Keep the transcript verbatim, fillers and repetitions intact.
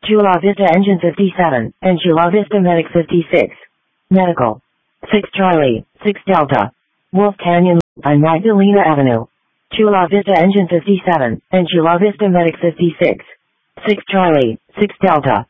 Chula Vista Engine fifty-seven, and Chula Vista Medic fifty-six. Medical. six Charlie, six Delta. Wolf Canyon on Magdalena Avenue. Chula Vista Engine fifty-seven, and Chula Vista Medic fifty-six. six Charlie, six Delta.